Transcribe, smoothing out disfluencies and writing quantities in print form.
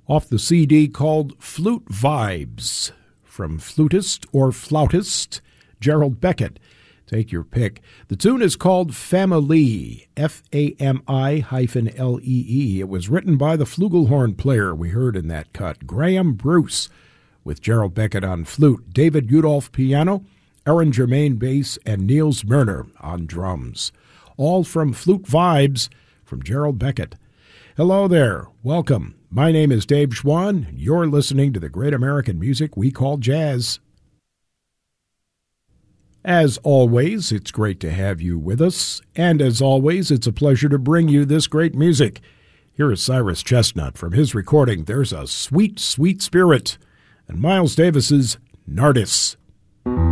off the CD called Flute Vibes, from flutist or flautist Gerald Beckett. Take your pick. The tune is called Family, F-A-M-I-L-E-E. It was written by the flugelhorn player we heard in that cut, Graham Bruce, with Gerald Beckett on flute, David Udolph piano, Aaron Germain bass, and Niels Murner on drums. All from Flute Vibes from Gerald Beckett. Hello there. Welcome. My name is Dave Schwann. You're listening to the great American music we call jazz. As always, it's great to have you with us. And as always, it's a pleasure to bring you this great music. Here is Cyrus Chestnut from his recording, There's a Sweet, Sweet Spirit, and Miles Davis's Nardis.